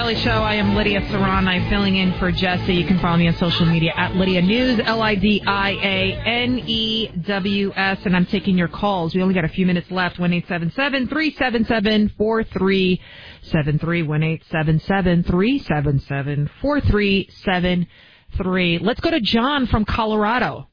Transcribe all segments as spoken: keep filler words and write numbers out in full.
Kelly Show. I am Lydia Saran. I'm filling in for Jesse. You can follow me on social media at Lydia News, L I D I A N E W S. And I'm taking your calls. We only got a few minutes left. one eight seven seven, three seven seven, four three seven three. one eight seven seven, three seven seven, four three seven three. Let's go to John from Colorado.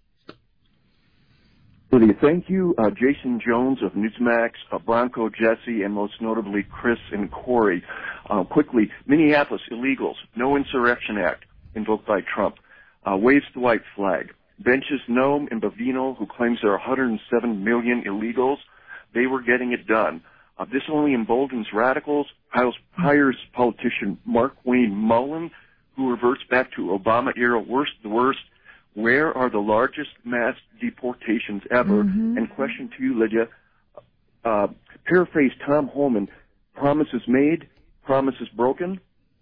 Lydia, thank you. Uh, Jason Jones of Newsmax, uh, Bronco Jesse, and most notably Chris and Corey. Uh, quickly, Minneapolis illegals, no insurrection act invoked by Trump. Uh, waves the white flag. Benches Nome and Bavino, who claims there are one hundred seven million illegals, they were getting it done. Uh, this only emboldens radicals. Hires, hires politician Mark Wayne Mullen, who reverts back to Obama-era worst the worst. Where are the largest mass deportations ever? Mm-hmm. And question to you, Lydia, uh, paraphrase Tom Homan, promises made, promises broken?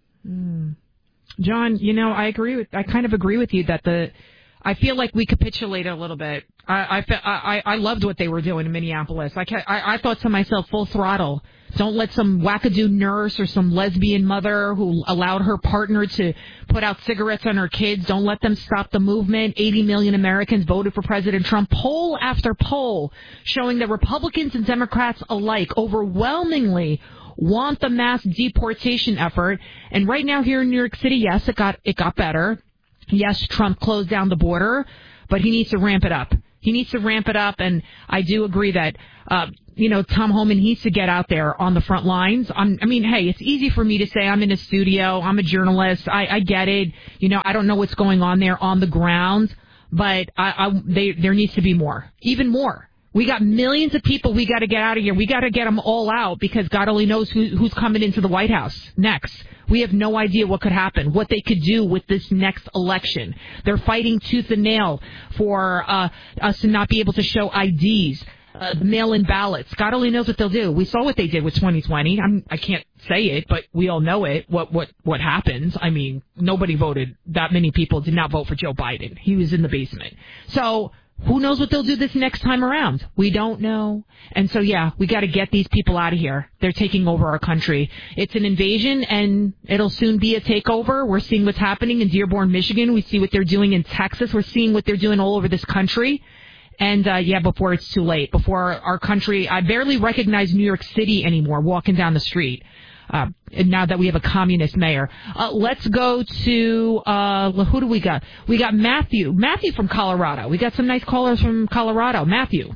Mm. John, you know, I agree with, I kind of agree with you that the, I feel like we capitulated a little bit. I, I, I, I loved what they were doing in Minneapolis. I, I, I thought to myself, full throttle. Don't let some wackadoo nurse or some lesbian mother who allowed her partner to put out cigarettes on her kids, don't let them stop the movement. eighty million Americans voted for President Trump. Poll after poll showing that Republicans and Democrats alike overwhelmingly want the mass deportation effort. And right now here in New York City, yes, it got it got better. Yes, Trump closed down the border, but he needs to ramp it up. He needs to ramp it up, and I do agree that, uh, you know, Tom Homan needs to get out there on the front lines. I'm, I mean, hey, it's easy for me to say I'm in a studio, I'm a journalist, I, I get it. You know, I don't know what's going on there on the ground, but I, I, they, there needs to be more, even more. We got millions of people we got to get out of here. We got to get them all out because God only knows who, who's coming into the White House next. We have no idea what could happen, what they could do with this next election. They're fighting tooth and nail for uh, us to not be able to show I Ds, uh, mail-in ballots. God only knows what they'll do. We saw what they did with twenty twenty. I'm, I can't say it, but we all know it, what, what, what happens. I mean, nobody voted. That many people did not vote for Joe Biden. He was in the basement. So who knows what they'll do this next time around? We don't know. And so, yeah, we got to get these people out of here. They're taking over our country. It's an invasion, and it'll soon be a takeover. We're seeing what's happening in Dearborn, Michigan. We see what they're doing in Texas. We're seeing what they're doing all over this country. And, uh, yeah, before it's too late, before our country, I barely recognize New York City anymore walking down the street. Uh, and now that we have a communist mayor. Uh, let's go to, uh, who do we got? We got Matthew. Matthew from Colorado. We got some nice callers from Colorado. Matthew.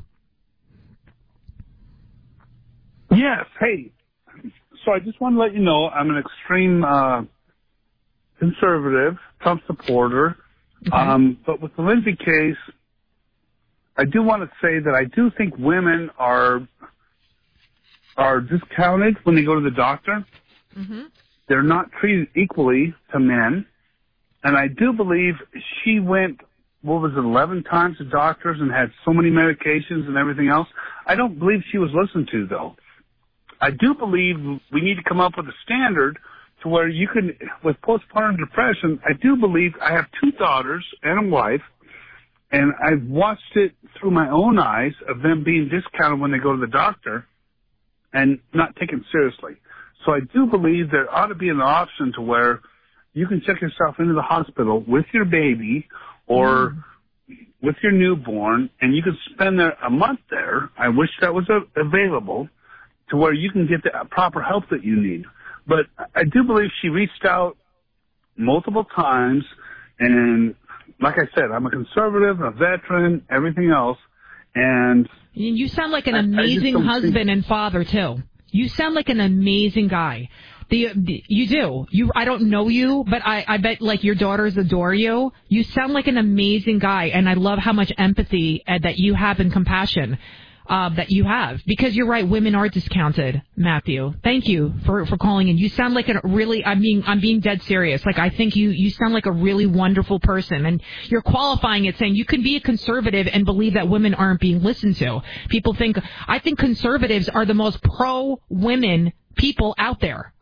Yes. Hey. So I just want to let you know I'm an extreme uh, conservative, Trump supporter. Okay. Um, but with the Lindsay case, I do want to say that I do think women are are discounted when they go to the doctor. Mm-hmm. They're not treated equally to men. And I do believe she went, what was it, eleven times to doctors and had so many medications and everything else. I don't believe she was listened to, though. I do believe we need to come up with a standard to where you can, with postpartum depression, I do believe I have two daughters and a wife, and I've watched it through my own eyes of them being discounted when they go to the doctor and not taken seriously. So I do believe there ought to be an option to where you can check yourself into the hospital with your baby or mm. with your newborn, and you can spend there a month there. I wish that was a, available to where you can get the proper help that you need. But I do believe she reached out multiple times, and like I said, I'm a conservative, a veteran, everything else, and you sound like an amazing husband think... and father, too. You sound like an amazing guy. The, the you do. You I don't know you, but I, I bet like your daughters adore you. You sound like an amazing guy, and I love how much empathy uh, that you have and compassion uh, that you have. Because you're right, women are discounted, Matthew. Thank you for, for calling in. You sound like a really, I'm being, I'm being dead serious. Like, I think you, you sound like a really wonderful person. And you're qualifying it saying you can be a conservative and believe that women aren't being listened to. People think, I think conservatives are the most pro-women people out there.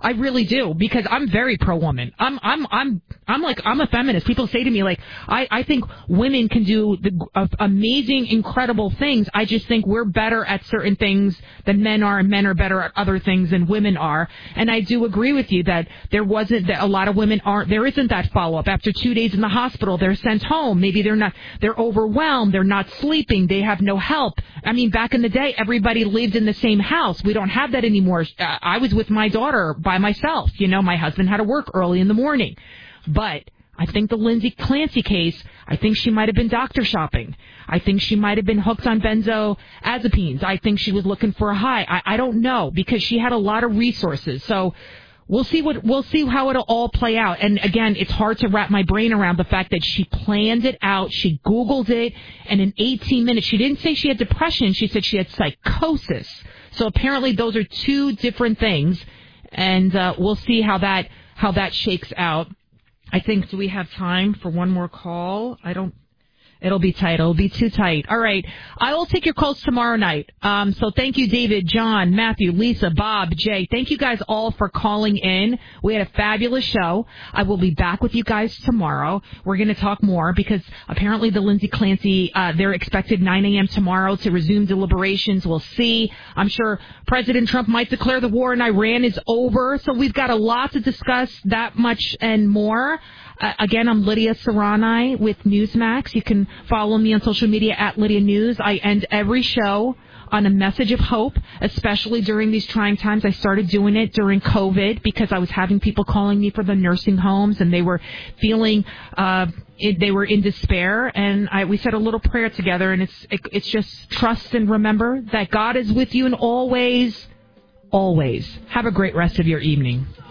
I really do, because I'm very pro-woman. I'm, I'm, I'm, I'm like, I'm a feminist. People say to me, like, I, I think women can do the uh, amazing, incredible things. I just think we're better at certain things than men are, and men are better at other things than women are. And I do agree with you that there wasn't, that a lot of women aren't, there isn't that follow-up. After two days in the hospital, they're sent home. Maybe they're not, they're overwhelmed. They're not sleeping. They have no help. I mean, back in the day, everybody lived in the same house. We don't have that anymore. Uh, I was with my daughter by myself. You know, my husband had to work early in the morning. But I think the Lindsay Clancy case, I think she might have been doctor shopping. I think she might have been hooked on benzodiazepines. I think she was looking for a high. I, I don't know, because she had a lot of resources. So we'll see what we'll see how it'll all play out. And again, it's hard to wrap my brain around the fact that she planned it out. She Googled it, and in eighteen minutes, she didn't say she had depression. She said she had psychosis. So apparently those are two different things. And uh, we'll see how that how that shakes out. I think, do we have time for one more call? I don't. It'll be tight. It'll be too tight. All right. I will take your calls tomorrow night. Um, so thank you, David, John, Matthew, Lisa, Bob, Jay. Thank you guys all for calling in. We had a fabulous show. I will be back with you guys tomorrow. We're going to talk more, because apparently the Lindsay Clancy, uh, they're expected nine a.m. tomorrow to resume deliberations. We'll see. I'm sure President Trump might declare the war in Iran is over. So we've got a lot to discuss, that much and more. Uh, again, I'm Lydia Serrani with Newsmax. You can follow me on social media at Lydia News. I end every show on a message of hope, especially during these trying times. I started doing it during COVID because I was having people calling me for the nursing homes, and they were feeling uh, it, they were in despair. And I, we said a little prayer together, and it's it, it's just trust and remember that God is with you in all ways, always. Have a great rest of your evening.